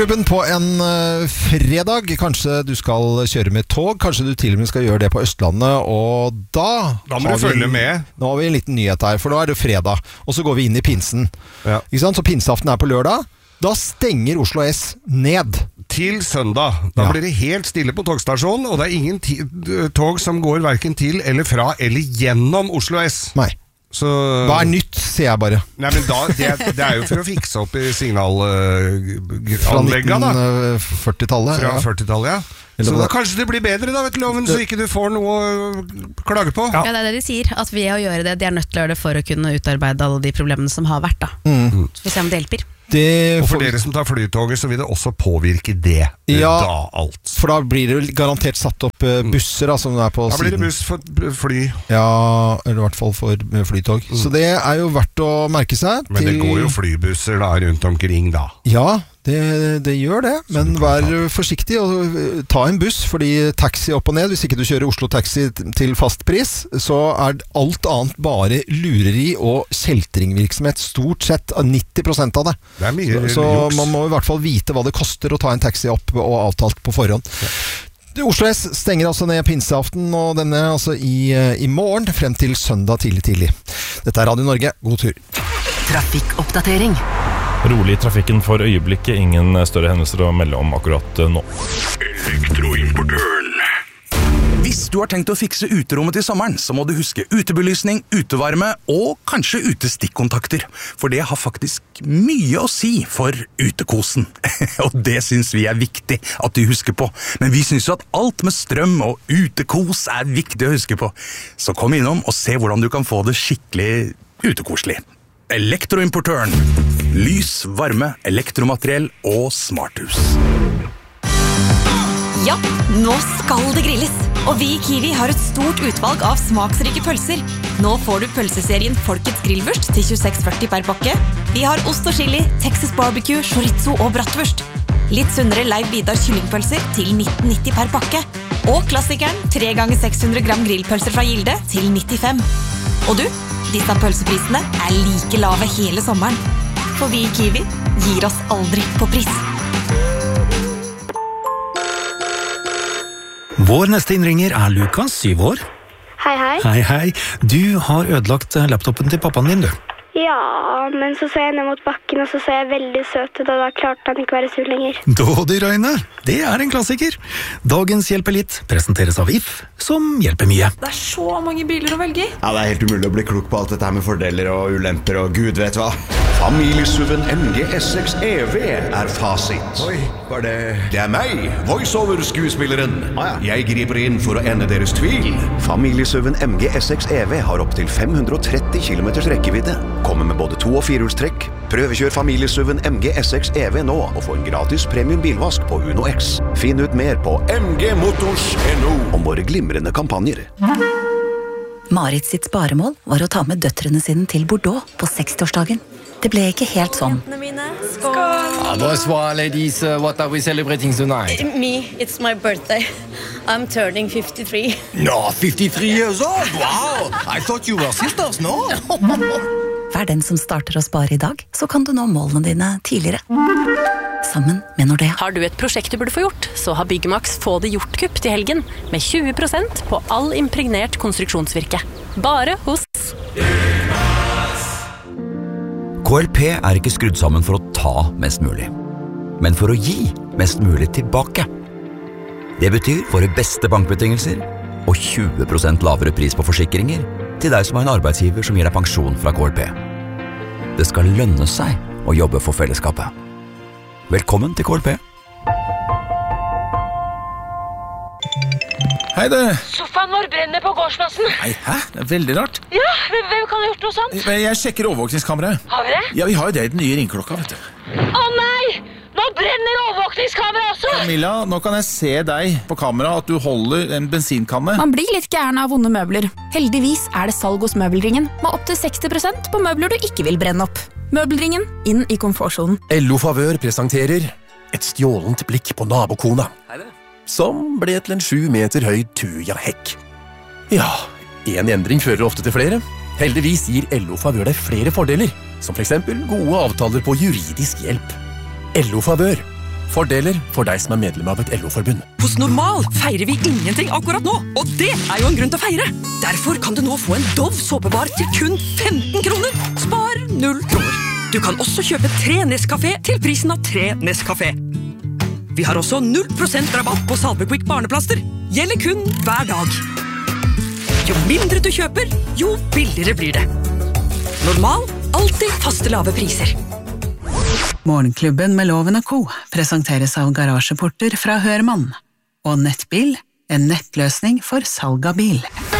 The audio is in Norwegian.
På en fredag, kanskje du skal kjøre med tog, kanskje du til og med skal gjøre det på Østlandet, og da må du følge med. Nå har vi en liten nyhet her, for da er det fredag, og så går vi inn i pinsen. Ja. Ikke sant? Så pinseaften er på lørdag, da stenger Oslo S ned. Til søndag. Da blir det helt stille på togstasjonen, og det er ingen tog som går hverken til eller fra eller gjennom Oslo S. Nei. Så, hva er nytt, sier jeg bare. Nei, men det er jo for å fikse opp i signalanleggene fra 1940-tallet. Fra 40-tallet, ja. Så da kanskje det blir bedre da, vet du, Loven, så ikke du får noe å klage på. Ja, det er det de sier, at ved å gjøre det, de er nødt til å gjøre det for å kunne utarbeide alle de problemene som har vært da. Så vi ser om det hjelper. Og for dere som tar flytoget, så vil det også påvirke det. Ja, da alt. For da blir det garantert satt opp busser da, som er på siden. Da blir det buss for fly. Ja, eller i hvert fall for flytog. Så det er jo verdt å merke seg. Men det går jo flybusser da rundt omkring da. Ja, det gjør det, men vær forsiktig og ta en buss, fordi taxi opp og ned, hvis ikke du kjører Oslo Taxi til fast pris, så er alt annet bare lureri og kjeltringvirksomhet, stort sett 90% av det. Det er mye så man må i hvert fall vite hva det koster å ta en taxi opp og avtalt på forhånd. Oslo S stenger altså ned pinseaften, og denne altså i morgen frem til søndag tidlig. Dette er Radio Norge, god tur. Trafikkoppdatering. Rolig i trafikken for øyeblikket, ingen større hendelser å melde om akkurat nå. Elektroimportøren. Hvis du har tenkt å fikse uterommet til sommeren, så må du huske utebelysning, utevarme og kanskje utestikkontakter. For det har faktisk mye å si for utekosen. Og det synes vi er viktig at du husker på. Men vi synes jo at alt med strøm og utekos er viktig å huske på. Så kom innom og se hvordan du kan få det skikkelig utekoselig. Elektroimportøren. Lys, varme, elektromateriell og smarthus. Ja, nå skal det grilles. Og vi i Kiwi har et stort utvalg av smaksrike pølser. Nå får du pølseserien Folkets grillvurst til 26,40 per pakke. Vi har ost og chili, Texas barbecue, chorizo og bratwurst. Litt sunnere Leiv Vidar kyllingpølser til 19,90 per pakke. Og klassikeren 3x600 gram grillpølser fra Gilde til 95. Og du, disse pølseprisene er like lave hele sommeren. For vi i Kiwi gir oss aldri på pris. Vår neste innringer er Lukas, 7 år. Hei, hei. Hei, hei. Du har ødelagt laptopen til pappaen din, du. Ja, men så jeg ned mot bakken, og så jeg veldig søt ut, og da klarte han ikke være sur lenger. Dådyrøyne, det er en klassiker. Dagens Hjelper litt presenteres av If, som hjelper mye. Det er så mange biler å velge i. Ja, det er helt umulig å bli klok på alt dette her med fordeler og ulemper og gud vet hva. Familiesuven MG S6 EV er fasit. Oi, var det... Det er meg, voiceover-skuespilleren. Jeg griper inn for å ende deres tvil. Familiesuven MG S6 EV har opp til 530 km rekkevidde. Kommer med både 2- og 4-hjulstrekk. Prøvekjør familiesuven MG S6 EV nå og få en gratis premium bilvask på Uno X. Finn ut mer på mgmotors.no om våre glimrende kampanjer. Marit sitt sparemål var å ta med døtrene sine til Bordeaux på 60-årsdagen. Det ble ikke helt sånn. Skål! Bonsoir, ladies. What are we celebrating tonight? Me, it's my birthday. I'm turning 53. No, 53 years old? Wow! I thought you were sisters, no? Vær den som starter å spare i dag, så kan du nå målene dine tidligere. Sammen med Nordea. Har du et prosjekt du burde få gjort, så har Byggmax Få det gjort-kupp til helgen, med 20% på all impregnert konstruksjonsvirke. Bare hos KLP er ikke skrudd sammen for å ta mest mulig, men for å gi mest mulig tilbake. Det betyr våre beste bankbetingelser og 20% lavere pris på forsikringer til deg som har en arbeidsgiver som gir deg pensjon fra KLP. Det skal lønne seg å jobbe for fellesskapet. Velkommen til KLP. Hei du. Sofaen vår brenner på gårdsplassen. Nei, hæ? Det er veldig rart. Ja, hvem kan ha gjort noe sånt? Jeg sjekker overvåkningskameraet. Har vi det? Ja, vi har jo det i den nye ringklokka, vet du. Å nei! Nå brenner overvåkningskameraet også! Camilla, nå kan jeg se deg på kamera at du holder en bensinkanne. Man blir litt gæren av vonde møbler. Heldigvis er det salg hos Møbelringen, med opp til 60% på møbler du ikke vil brenne opp. Møbelringen, inn i komfortsonen. LO Favør presenterer et stjålent blikk på nabokona, som ble til en 7 meter høy tujahekk. Ja, en endring fører ofte til flere. Heldigvis gir LO Favør deg flere fordeler, som for eksempel gode avtaler på juridisk hjelp. LO Favør, Fordeler for deg som medlem av et LO-forbund. Hos Normal feirer vi ingenting akkurat nå, og det jo en grunn til å feire. Derfor kan du nå få en Dove såpebar til kun 15 kroner. Spar 0 kroner. Du kan også kjøpe 3 Nescafé til prisen av 3 Nescafé. Vi har også 0% rabatt på Salvequick barneplaster. Gjelder kun hver dag. Jo mindre du kjøper, jo billigere blir det. Normal, alltid faste lave priser. Morgenklubben med Loven og Co. presenteres av garasjeporter fra Hørmann. Og Nettbil, en nettløsning for salg av bil.